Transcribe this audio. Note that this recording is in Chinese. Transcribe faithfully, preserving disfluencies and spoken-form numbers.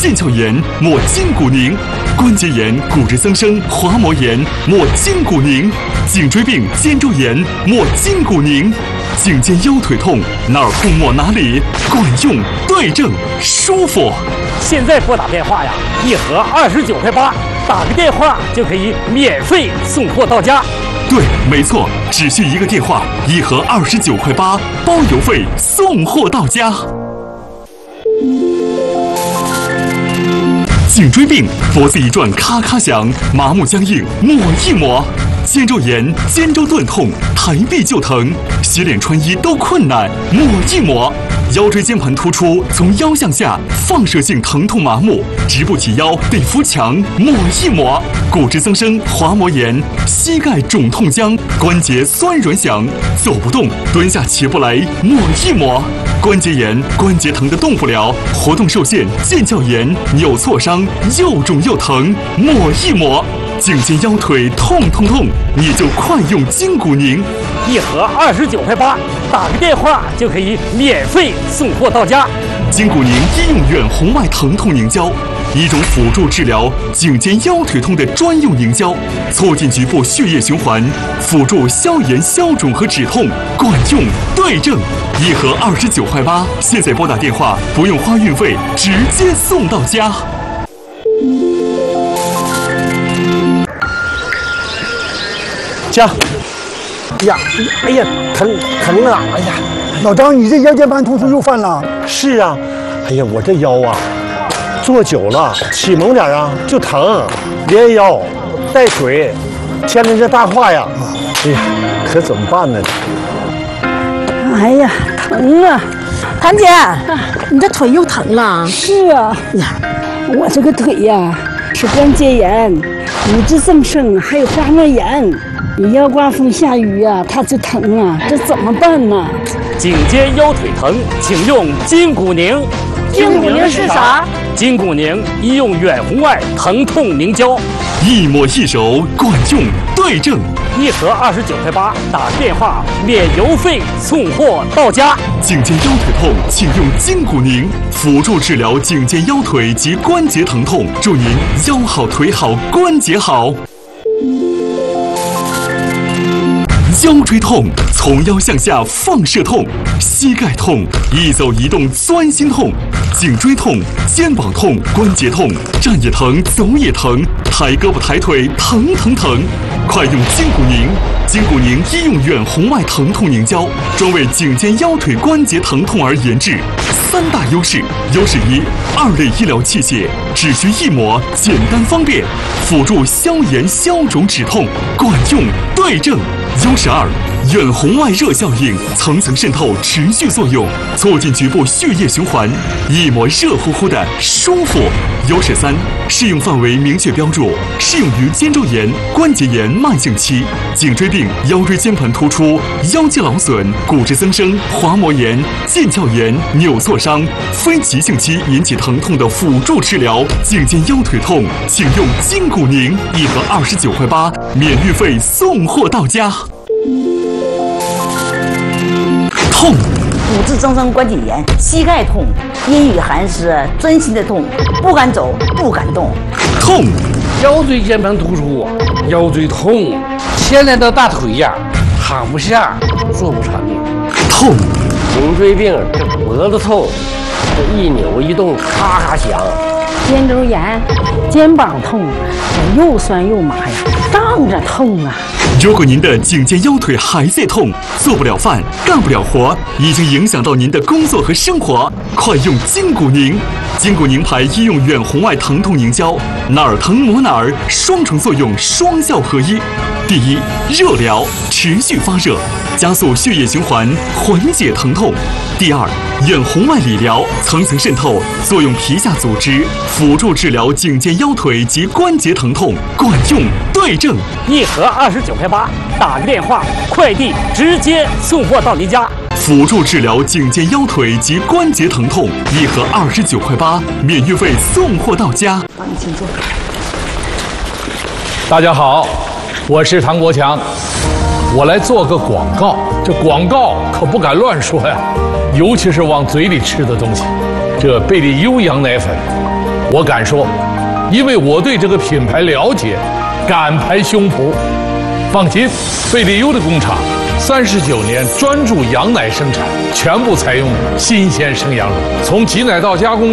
腱鞘炎抹筋骨宁，关节炎、骨质增生、滑膜炎抹筋骨宁，颈椎病、肩周炎抹筋骨宁，颈肩腰腿痛哪儿痛抹哪里，管用、对症、舒服。 现在拨打电话呀，一盒二十九块八，打个电话就可以免费送货到家。 对，没错，只需一个电话，一盒二十九块八，包邮费，送货到家。颈椎病，脖子一转咔咔响，麻木僵硬抹一抹；肩周炎、肩周钝痛，抬臂就疼，洗脸穿衣都困难，抹一抹；腰椎间盘突出，从腰向下，放射性疼痛麻木，直不起腰得扶墙，抹一抹；骨质增生、滑膜炎，膝盖肿痛僵，关节酸软响，走不动，蹲下起不来，抹一抹；关节炎，关节疼得动不了，活动受限，腱鞘炎，扭挫伤，又肿又疼，抹一抹；颈肩腰腿痛痛痛，你就快用筋骨宁， 一盒二十九块八，打个电话就可以免费送货到家。 筋骨宁医用远红外疼痛凝胶，一种辅助治疗颈肩腰腿痛的专用凝胶，促进局部血液循环，辅助消炎消肿和止痛，管用对症。一盒二十九块八，现在拨打电话不用花运费，直接送到家。 家，呀，哎呀，疼疼啊！哎呀， 老张，你这腰间盘突出又犯了？ 是啊，哎呀，我这腰啊，坐久了起猛点啊就疼，连腰带腿，牵着这大胯呀，哎呀，可怎么办呢？ 哎呀，疼啊！ 谭姐，你这腿又疼了？ 是啊，呀，我这个腿呀是关节炎、骨质增生，还有滑膜炎。你要刮风下雨啊，它就疼啊，这怎么办呢？ 颈肩腰腿疼，请用筋骨宁。 筋骨宁是啥？ 筋骨宁医用远红外疼痛凝胶， 一抹一手，管用对症。 一盒二十九块八，打电话免邮费送货到家。 颈肩腰腿痛，请用筋骨宁，辅助治疗颈肩腰腿及关节疼痛，祝您腰好腿好关节好。腰椎痛，从腰向下放射痛；膝盖痛，一走一动钻心痛；颈椎痛，肩膀痛，关节痛，站也疼，走也疼，抬胳膊抬腿疼疼疼。快用筋骨宁！筋骨宁医用远红外疼痛凝胶，专为颈肩腰腿关节疼痛而研制。三大优势：优势一，二类医疗器械，只需一抹，简单方便，辅助消炎消肿止痛，管用对症。优势二，远红外热效应，层层渗透，持续作用，促进局部血液循环，一抹热乎乎的舒服。优势三，适用范围明确标注，适用于肩周炎、关节炎慢性期、颈椎病、腰椎间盘突出、腰肌劳损、骨质增生、滑膜炎、腱鞘炎、扭挫伤、非急性期引起疼痛的辅助治疗。颈肩腰腿痛，请用筋骨宁，一盒二十九块八，免运费送货到家。痛， 骨质增生关节炎、膝盖痛、阴雨寒湿、钻心的痛，不敢走，不敢动。 痛， 腰椎间盘突出，腰椎痛，牵连到大腿呀，躺不下，坐不长的。 痛， 颈椎病，这脖子痛，这一扭一动咔咔响。 肩周炎、肩膀痛，又酸又麻呀，胀着痛啊。 如果您的颈肩腰腿还在痛，做不了饭，干不了活，已经影响到您的工作和生活，快用筋骨宁！筋骨宁牌医用远红外疼痛凝胶，哪儿疼抹哪儿，双重作用，双效合一。第一，热疗，持续发热，加速血液循环，缓解疼痛。第二，远红外理疗，层层渗透，作用皮下组织，辅助治疗颈肩腰腿及关节疼痛，管用对症。 一盒二十九块八，打个电话，快递直接送货到您家。 辅助治疗颈肩腰腿及关节疼痛，一盒二十九块八，免运费送货到家。 帮你请坐。 大家好，我是唐国强，我来做个广告。这广告可不敢乱说呀，尤其是往嘴里吃的东西。这贝利优羊奶粉， 我敢说，因为我对这个品牌了解，敢拍胸脯。放心，贝利优的工厂三十九年专注羊奶生产，全部采用新鲜生羊乳，从挤奶到加工。